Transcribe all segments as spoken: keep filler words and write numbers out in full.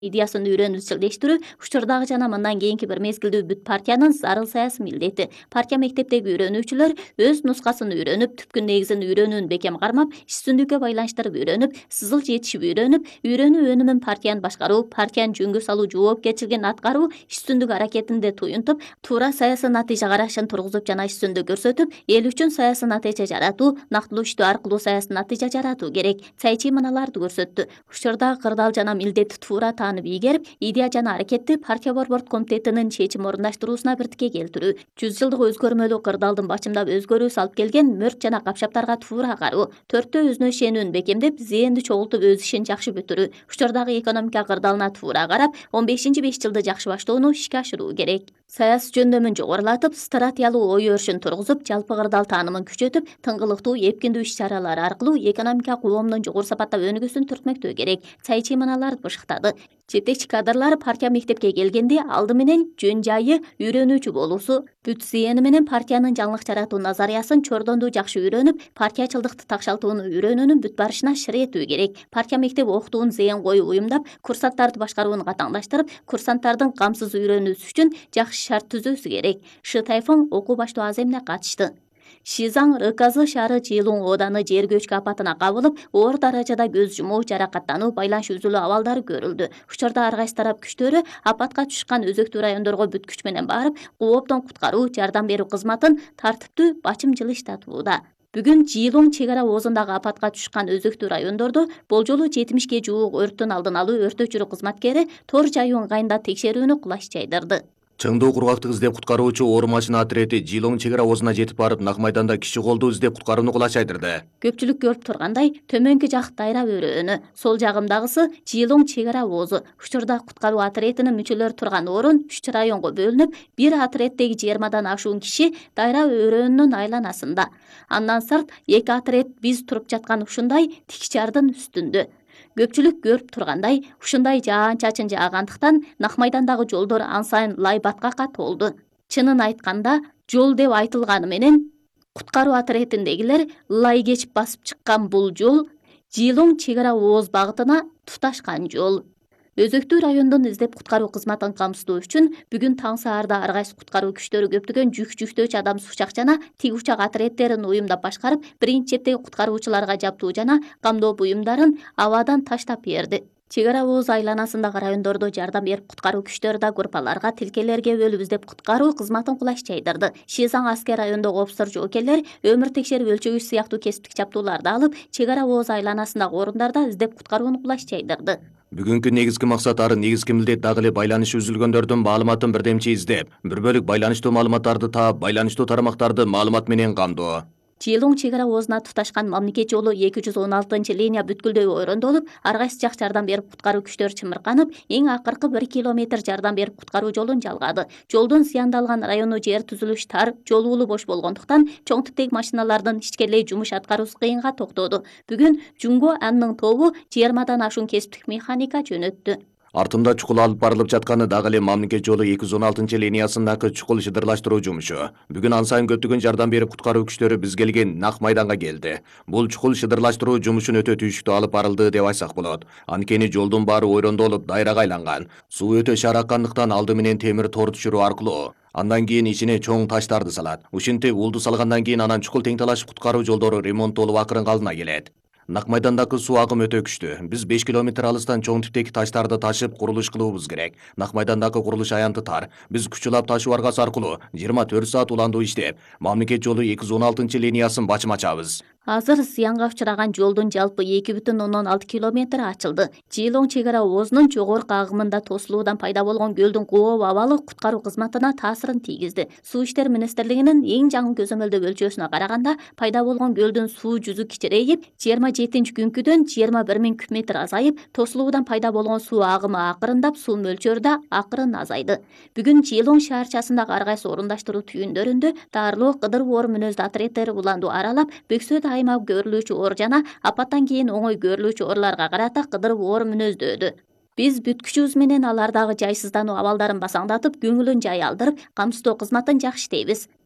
идеясын үйрөнүп изчилдештирүү учурдагы жана мындан кийинки бир мезгилдүү бүт партиянын зарыл саясий милдети. Партия мектептеги үйрөнүүчүлөр өз нускасын үйрөнүп, түпкү негизин үйрөнүүнү бекем кармап, иш-түздүккө байланыштырып үйрөнүп, сызыл жетишип үйрөнүп, үйрөнүү өнүмүн партияны башкаруу, партияны жөнгө салуу жоопкерчилигин аткаруу, иш-түздүк аракетинде туюнтуп, туура саясий натыйжа карашын тургузуп жана иш-түздүк көрсөтүп, эл үчүн саясий натыйжа жаратуу, нактылуу иштөө аркылуу саясий натыйжа жаратуу керек. Цайчи мыналарды көрсөттү. Учурдагы кырдаал жана милдетти туура таанып ийгерип, идея жана аракетти партия борбордук комитетинин чечим орундаштыруусуна биртикке келтирүү, жүз жылдык өзгөрмөлүү кырдаалдын бачымдап өзгөрүүсү алып келген мөрт жана капшаптарга туура кароо, төрттөө өзүнө ишенүүнү бекемдеп, зээнди чогултуп өз ишин жакшы бүтүрүү, учурдагы экономика кырдаалына туура карап, он бешинчи беш жылды жакшы баштоону ишке ашыруу керек. Саясий жөндөмүн жогорулатып, стратегиялуу ой өрүшүн тургузуп, жалпы кырдаал таанымын күчөтүп, тыңгылыктуу, эпкиндүү иш-чаралар аркылуу экономика коомдун жогору сапатта өнүгүүсүн түртмөктөө керек. Цайчи мыналарды бышыктады. Жетекчи кадрлар партия мектепке келгенде алды менен жөн жайы үйрөнүүчү болуусу, бүт зээни менен партиянын жаңылык жаратуу назариясын чордондуу жакшы үйрөнүп, партиячылдыкты такшалтууну үйрөнүүнүн бүт барышына шыр этүү керек. Партия мектеби окутууну зээн коюп уюмдап, курсанттарды башкарууну катаңдаштырып, курсанттардын камсыз үйрөнүүсү үчүн жакшы шарт түзүүсү керек. Шы Тайфун окуу баштоо аз эмне катышты. Шизаң Рыказы шаары Чилуң ооданы жер көчкү апатына кабылып, оор даражада көз жумуу, жаракаттануу, байланыш үзүлүү абалдары көрүлдү. Учурда ар кайсы тарап күчтөрү апатка түшкөн өзөктүү райондорго бүт күч менен барып, кооптон куткаруу, жардам берүү кызматын тартиптүү, бачымчыл иштатууда. Бүгүн Чилуң чек ара оозундагы апатка түшкөн өзөктүү райондордо болжолу жетимишке жуук өрттүн алдын алуу өрт өчүрүү кызматкери тор жайуу ыңгайында текшерүүнү кулаш жайдырды. Чыңдуу кургактык издеп куткаруучу оор машина отирети Чилуң чек ара оозуна жетип барып, Нак майданда киши колду издеп куткарууну кулаш жайдырды. Көпчүлүк көрүп тургандай, төмөнкү жак дайра өрөөнү, сол жагымдагысы Чилуң чек ара оозу. Учурда куткаруу отиретинин мүчөлөрү турган орун үч районго бөлүнүп, бир отиреттеги жыйырмадан ашуун киши дайра өрөөнүнүн айланасында. Андан сырт эки отирет биз туруп жаткан ушундай тик жардын үстүндө. Көпчүлүк көрүп тургандай, ушундай жаан-чачын жаагандыктан Нак майдандагы жолдор ан сайын лай баткакка толду. Чынын айтканда, жол деп айтылганы менен куткаруу отиретиндегилер лай кечип басып чыккан бул жол Чилуң чек ара ооз багытына туташкан жол. Өзөктүү райондун издеп куткаруу кызматын камсыздоо үчүн бүгүн таң саарда ар кайсы куткаруу күчтөрү көптөгөн жүк жүктөөчү адам учак жана тик учак отиреттерин уюмдап башкарып, биринчи чептеги куткаруучуларга жаптуу жана камдоо буюмдарын абадан таштап берди. Чек ара ооз айланасындагы райондордо жардам берип куткаруу күчтөрү да группаларга, тилкелерге бөлүп издеп куткаруу кызматын кулаш жайдырды. Шизаң аскер райондогу офицер жоокерлер өмүр текшерип өлчөгүч сыяктуу кесиптик жаптууларды алып, чек ара ооз айланасындагы орундарда издеп куткарууну кулаш жайдырды. Бүгүнкү негизги максат ары негизги милдет дагы эле байланышы үзүлгөндөрдүн маалыматын бирдемчи издеп, бир бөлүк байланыштуу маалыматтарды таап, байланыштуу тармактарды маалымат менен камдоо. Чилуң чек ара оозуна туташкан мамлекет жолу эки жүз он алтынчы линия бүткүлдөй ойрондолуп, ар кайсы жак жардам берип куткаруу күчтөрү чымырканып, эң акыркы бир километр жардам берип куткаруу жолун жалгады. Жолдун зыяндалган району жер түзүлүш тар, жол уулу бош болгондуктан чоң типтеги машиналардын ичкерлей жумуш аткаруусу кыйынга токтоду. Бүгүн Жумго анын тобу жыйырмадан ашуун кесиптик механика жөнөттү. Артында чукул алып барылып жатканы дагы эле мамлекет жолу эки жүз он алтынчы линиясындагы чукул шыдырлаштыруу жумушу. Бүгүн ан сайын көптөгөн жардам берип куткаруу күчтөрү биз келген Нак майданга келди. Бул чукул шыдырлаштыруу жумушун өтө түйшүктүү алып барылды деп айтсак болот. Анткени жолдун баары ойрондолуп, дайрага айланган. Суу өтө шаар аккандыктан алды менен темир тор түшүрүү аркылуу, андан кийин ичине чоң таштарды салат. Ушинтип улду салгандан кийин анан чукул тең талашып куткаруу жолдору ремонттолуп акырын калдына келет. Нак майдандагы суу агымы өтө күчтүү. Биз беш километр алыстан чоң типтеги таштарды ташып курулуш кылуубуз керек. Нак майдандагы курулуш аянты тар. Биз күчүлап ташуу аргасы аркылуу жыйырма төрт саат уландуу иштеп, мамлекет жолу эки жүз он алтынчы линиясын бачым ачабыз. Азыр зыянга учураган жолдун жалпы эки бүтүн ондон алты километри ачылды. Чилуң чек ара оозунун жогорку агымында тосулуудан пайда болгон көлдүн кооп абалы куткаруу кызматына таасирин тийгизди. Суу иштери министрлигинин эң жаңы көзөмөлдөө өлчөөсүнө караганда, пайда болгон көлдүн суу жүзү кичирейип, жыйырма жетинчи күнкүдөн жыйырма бир миң куб метр азайып, тосулуудан пайда болгон суу агымы акырындап, суу мөлчөрү да акырын азайды. Бүгүн Чилуң шаарчасындагы ар кайсы орундаштыруу түйүндөрүндө даарылоо, кыдыруу оор мүнөздүү отиреттери уланду аралап, Бөксөт айма көрүлүүчү оор жана апаттан кийин оңой көрүлүүчү ooрлорго карата кыдырып оор мүнөздөөдү. Биз бүт күчүбүз менен алардагы жайсыздануу абалдарын басаңдатып, көңүлүн жай алдырып, камсыздоо кызматын жакшы иштейбиз.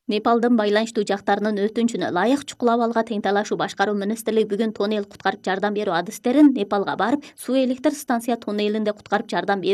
Непалдын байланыштуу жактарынын өтүнчүнө ылайык чукул абалга тең талашуу башкаруу министрлиги бүгүн тоннел куткарып жардам берүү адистерин Непалга барып, суу электр станция тоннелинде куткарып жардам берүү